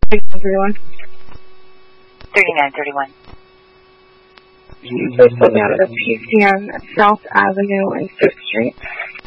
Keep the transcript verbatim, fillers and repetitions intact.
thirty-nine thirty-one. thirty-nine thirty-one. First one out of the P C on South Avenue and fifth Street.